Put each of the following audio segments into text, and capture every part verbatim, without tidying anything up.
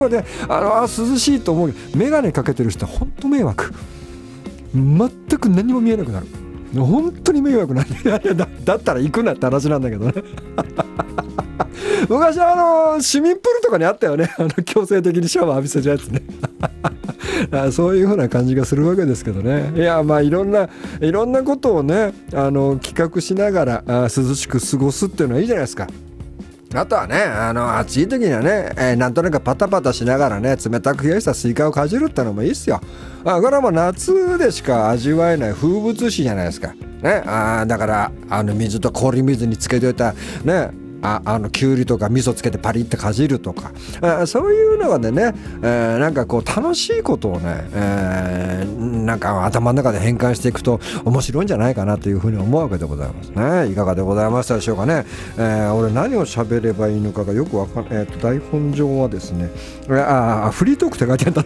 であのあ涼しいと思うけど、眼鏡かけてる人は本当迷惑、全く何も見えなくなる、本当に迷惑なんだだ, だったら行くなって話なんだけどね昔あの市民プールとかにあったよね、あの強制的にシャワー浴びせるやつねそういう風な感じがするわけですけどね。いやまあいろんないろんなことをね、あの企画しながらあ涼しく過ごすっていうのはいいじゃないですか。あとはね、あの暑い時にはね、えー、なんとなくパタパタしながらね、冷たく冷やしたスイカをかじるってのもいいっすよ。あこれはもう夏でしか味わえない風物詩じゃないですかね。あだからあの水と氷水につけておいたね、ああのきゅうりとか味噌つけてパリッとかじるとか、あそういうのでね、えー、なんかこう楽しいことをね、えー、なんか頭の中で変換していくと面白いんじゃないかなというふうに思うわけでございますね。いかがでございましたでしょうかね。えー、俺何を喋ればいいのかがよくわかんない、えー、と台本上はですね、ああフリートークって書いてあった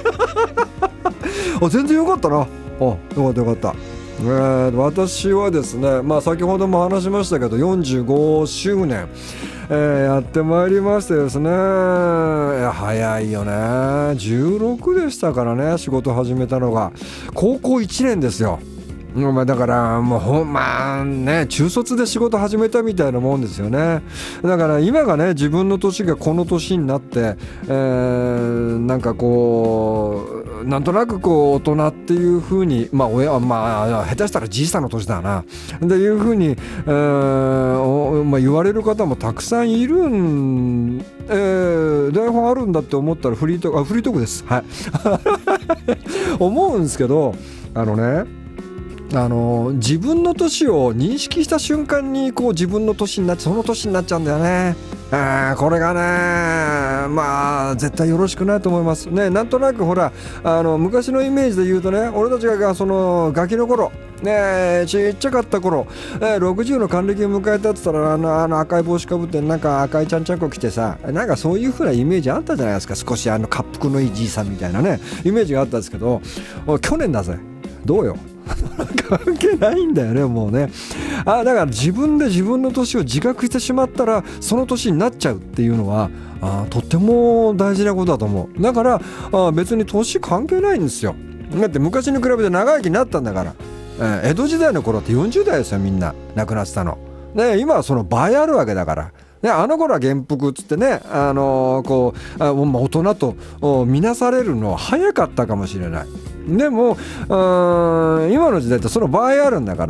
あ全然よかったな、あよかったよかった。えー、私はですね、まあ、先ほども話しましたけどよんじゅうごしゅうねん、えー、やってまいりましてですね、いや早いよね、じゅうろくでしたからね、仕事始めたのが高校いちねんですよ。まあ、だからもうほんまあね、中卒で仕事始めたみたいなもんですよね。だから今がね、自分の年がこの年になって、えー、なんかこうなんとなくこう大人っていう風に、まあ親はまあ下手したらじいさんの年だなっていう風に、えーまあ、言われる方もたくさんいるん、えー、台本あるんだって思ったらフリートーク、あフリートークですはい思うんですけど、あのねあの自分の年を認識した瞬間にこう自分の年になっちゃう、その年になっちゃうんだよね。あこれがね、まあ絶対よろしくないと思いますね。なんとなくほらあの昔のイメージで言うとね、俺たちがそのガキの頃ね、ちっちゃかった頃、えー、ろくじゅうの還暦を迎えたって言ったら、あの、あの赤い帽子かぶってなんか赤いちゃんちゃんこ着てさ、なんかそういう風なイメージあったじゃないですか。少しあの恰幅のいいじいさんみたいなねイメージがあったんですけど、去年だぜどうよ関係ないんだよね、もうね。あだから自分で自分の年を自覚してしまったらその年になっちゃうっていうのはあとっても大事なことだと思う。だからあ別に年関係ないんですよ。だって昔に比べて長生きになったんだから、えー、江戸時代の頃ってよんじゅう代ですよ、みんな亡くなってたの、ね、今はその倍あるわけだからね、あの頃は元服っつってね、あのー、こうあ大人と見なされるのは早かったかもしれない。でも今の時代ってその倍あるんだから、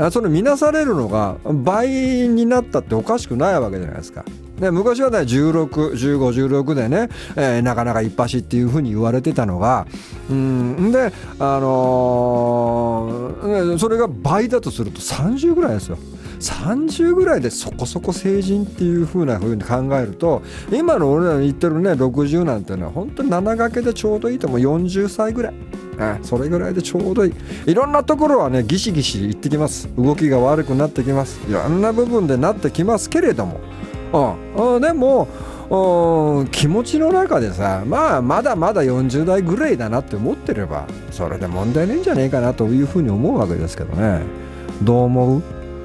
その見なされるのが倍になったっておかしくないわけじゃないですか。で昔はねじゅうろく、じゅうご、じゅうろくでね、えー、なかなか一発っていう風に言われてたのが、うんであのー、それが倍だとするとさんじゅうぐらいですよ。さんじゅうぐらいでそこそこ成人っていう風な風に考えると、今の俺らの言ってるねろくじゅうなんてのは本当になな掛けでちょうどいいと思う。よんじゅっさいぐらい、あそれぐらいでちょうどいい。いろんなところはねギシギシいってきます。動きが悪くなってきます。いろんな部分でなってきますけれども、うん、でも気持ちの中でさ、まあまだまだよんじゅう代ぐらいだなって思ってればそれで問題ないんじゃねえかなというふうに思うわけですけどね。どう思う？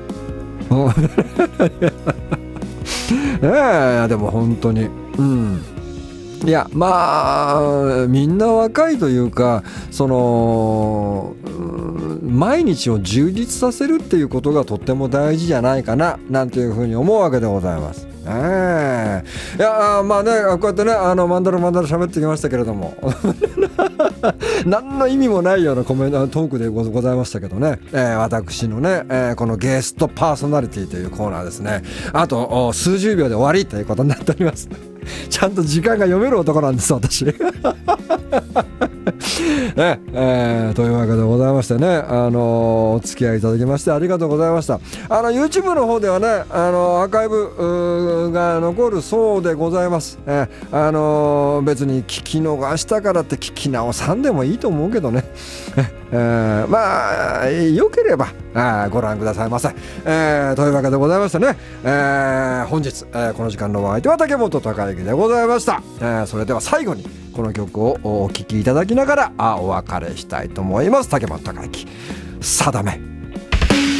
ええでも本当にうんいやまあみんな若いというか、その毎日を充実させるっていうことがとっても大事じゃないかななんていうふうに思うわけでございます。えー、いやまあねこうやってねあのマンダラマンダラ喋ってきましたけれども何の意味もないようなコメントトークでございましたけどね、えー、私のね、えー、このゲストパーソナリティというコーナーですね、あと数十秒で終わりということになっておりますちゃんと時間が読める男なんです私ねえー、というわけでございましてね、あのー、お付き合いいただきましてありがとうございました。あの YouTube の方ではね、あのー、アーカイブが残るそうでございます、えーあのー、別に聞き逃したからって聞き直さんでもいいと思うけどね、えー、まあよければあご覧くださいませ、えー、というわけでございましてね、えー、本日、えー、この時間のお相手は竹本孝之でございました、えー、それでは最後にこの曲をお聴きいただきながらあお別れしたいと思います。竹本孝之、定め。